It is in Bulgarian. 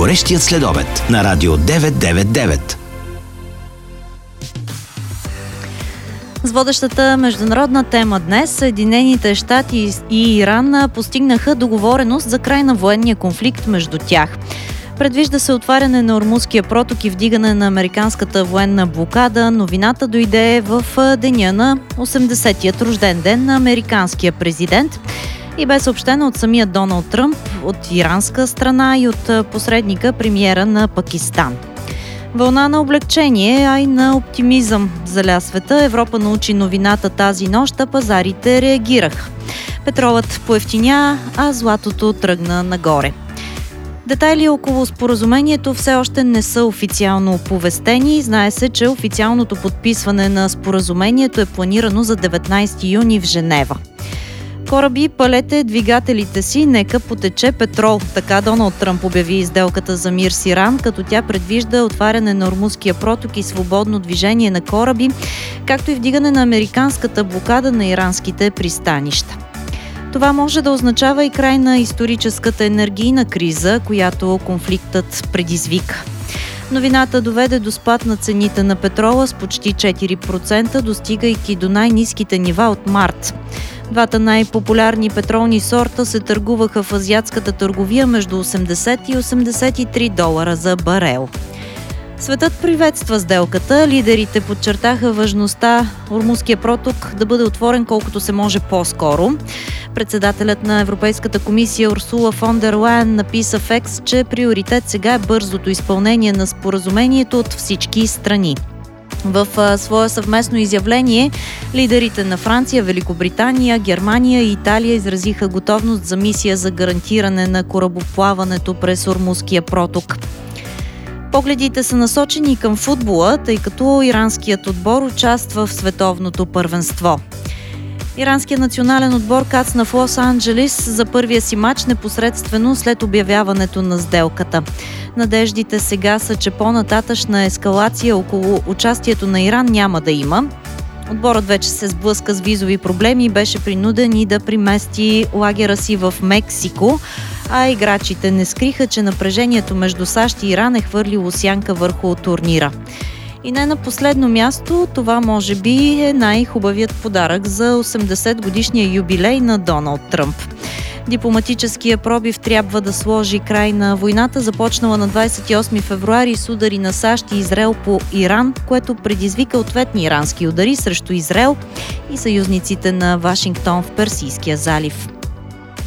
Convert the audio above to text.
Горещият следобед на Радио 999. С водещата международна тема днес Съединените щати и Иран постигнаха договореност за край на военния конфликт между тях. Предвижда се отваряне на Ормузския проток и вдигане на американската военна блокада. Новината дойде в деня на 80-тият рожден ден на американския президент и бе съобщена от самия Доналд Тръмп, от иранска страна и от посредника премиера на Пакистан. Вълна на облегчение, а и на оптимизъм заля света. Европа научи новината тази нощ, а пазарите реагираха. Петролът поевтиня, а златото тръгна нагоре. Детайли около споразумението все още не са официално оповестени. Знае се, че официалното подписване на споразумението е планирано за 19 юни в Женева. Кораби, палете двигателите си, нека потече петрол. Така Доналд Тръмп обяви сделката за мир с Иран, като тя предвижда отваряне на Ормузския проток и свободно движение на кораби, както и вдигане на американската блокада на иранските пристанища. Това може да означава и край на историческата енергийна криза, която конфликтът предизвика. Новината доведе до спад на цените на петрола с почти 4%, достигайки до най-ниските нива от март. Двата най-популярни петролни сорта се търгуваха в азиатската търговия между 80 и 83 долара за барел. Светът приветства сделката. Лидерите подчертаха важността Ормузския проток да бъде отворен колкото се може по-скоро. Председателят на Европейската комисия Урсула фон дер Лайен написа в Екс, че приоритет сега е бързото изпълнение на споразумението от всички страни. В свое съвместно изявление лидерите на Франция, Великобритания, Германия и Италия изразиха готовност за мисия за гарантиране на корабоплаването през Ормузския проток. Погледите са насочени към футбола, тъй като иранският отбор участва в световното първенство. Иранският национален отбор кацна в Лос-Анджелис за първия си мач непосредствено след обявяването на сделката. Надеждите сега са, че по-нататъчна ескалация около участието на Иран няма да има. Отборът вече се сблъска с визови проблеми и беше принуден и да премести лагера си в Мексико, а играчите не скриха, че напрежението между САЩ и Иран е хвърлило сянка върху турнира. И не на последно място, това може би е най-хубавият подарък за 80-годишния юбилей на Доналд Тръмп. Дипломатическия пробив трябва да сложи край на войната, започнала на 28 февруари с удари на САЩ и Израел по Иран, което предизвика ответни ирански удари срещу Израел и съюзниците на Вашингтон в Персийския залив.